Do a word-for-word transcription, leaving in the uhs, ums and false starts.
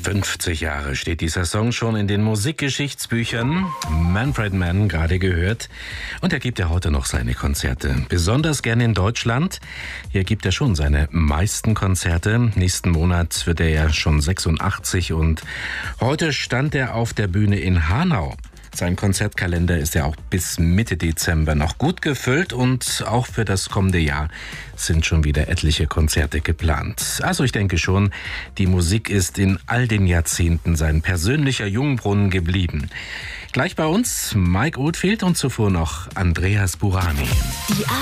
fünfzig Jahre steht dieser Song schon in den Musikgeschichtsbüchern. Manfred Mann, gerade gehört. Und er gibt ja heute noch seine Konzerte. Besonders gerne in Deutschland. Hier gibt er schon seine meisten Konzerte. Nächsten Monat wird er ja schon sechsundachtzig und heute stand er auf der Bühne in Hanau. Sein Konzertkalender ist ja auch bis Mitte Dezember noch gut gefüllt und auch für das kommende Jahr sind schon wieder etliche Konzerte geplant. Also ich denke schon, die Musik ist in all den Jahrzehnten sein persönlicher Jungbrunnen geblieben. Gleich bei uns Mike Oldfield und zuvor noch Andreas Burani. Die